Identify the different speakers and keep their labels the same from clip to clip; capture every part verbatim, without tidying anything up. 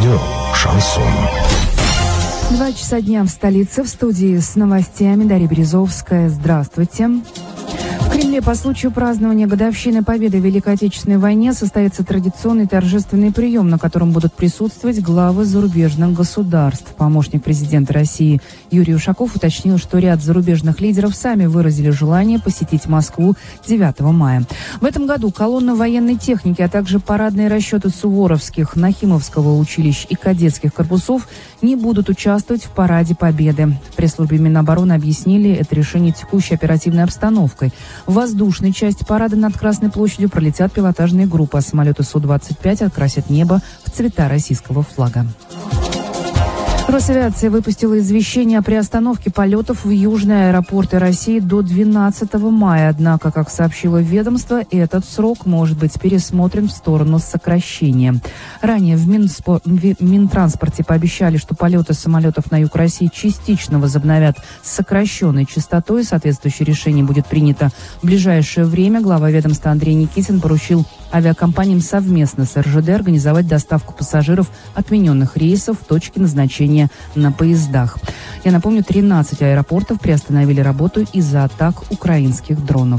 Speaker 1: Радио «Шансон».
Speaker 2: Два часа дня в столице. В студии с новостями Дарья Березовская. Здравствуйте. В Кремле по случаю празднования годовщины Победы в Великой Отечественной войне состоится традиционный торжественный прием, на котором будут присутствовать главы зарубежных государств. Помощник президента России Юрий Ушаков уточнил, что ряд зарубежных лидеров сами выразили желание посетить Москву девятого мая. В этом году колонна военной техники, а также парадные расчеты Суворовских, Нахимовского училищ и кадетских корпусов не будут участвовать в Параде Победы. В пресс-службе Минобороны объяснили это решение текущей оперативной обстановкой. В воздушной части парада над Красной площадью пролетят пилотажные группы, а самолеты Су двадцать пять окрасят небо в цвета российского флага. Росавиация выпустила извещение о приостановке полетов в южные аэропорты России до двенадцатого мая. Однако, как сообщило ведомство, этот срок может быть пересмотрен в сторону сокращения. Ранее в, Минспо... в Минтранспорте пообещали, что полеты самолетов на юг России частично возобновят с сокращенной частотой. Соответствующее решение будет принято в ближайшее время. Глава ведомства Андрей Никитин поручил авиакомпаниям совместно с эр жэ дэ организовать доставку пассажиров отмененных рейсов в точки назначения на поездах. Я напомню, тринадцать аэропортов приостановили работу из-за атак украинских дронов.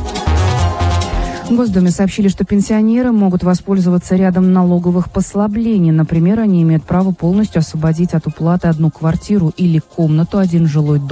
Speaker 2: В Госдуме сообщили, что пенсионеры могут воспользоваться рядом налоговых послаблений. Например, они имеют право полностью освободить от уплаты одну квартиру или комнату, один жилой дом